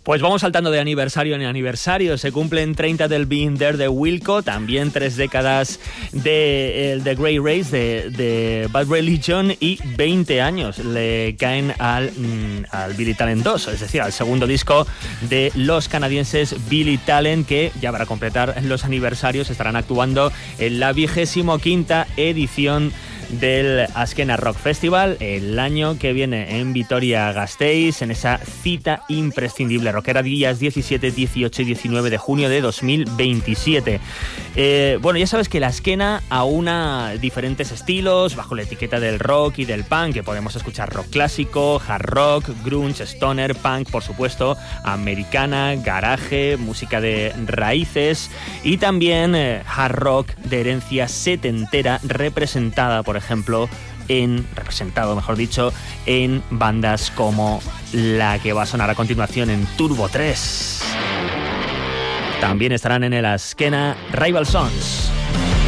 Pues vamos saltando de aniversario en aniversario. Se cumplen 30 del Being There de Wilco, también 3 décadas de The Grey Race de Bad Religion y 20 años le caen al Billy Talent 2, es decir, al segundo disco de los canadienses Billy Talent, que ya para completar los aniversarios estarán actuando en la 25ª edición del Azkena Rock Festival el año que viene en Vitoria-Gasteiz, en esa cita imprescindible rockera, días 17, 18 y 19 de junio de 2027. Bueno, ya sabes que la Azkena aúna diferentes estilos bajo la etiqueta del rock y del punk, que podemos escuchar rock clásico, hard rock, grunge, stoner, punk, por supuesto, americana, garaje, música de raíces y también hard rock de herencia setentera, representado, mejor dicho, en bandas como la que va a sonar a continuación en Turbo 3. También estarán en el Azkena Rival Sons.